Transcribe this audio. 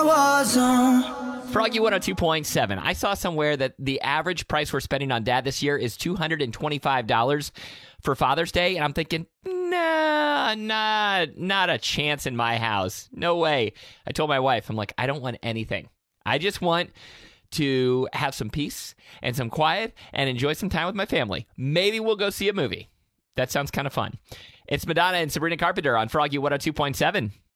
Froggy 102.7. I saw somewhere that the average price we're spending on dad this year is $225 for Father's Day. And I'm thinking, nah, not a chance in my house. No way. I told my wife, I'm like, I don't want anything. I just want to have some peace and some quiet and enjoy some time with my family. Maybe we'll go see a movie. That sounds kind of fun. It's Madonna and Sabrina Carpenter on Froggy 102.7.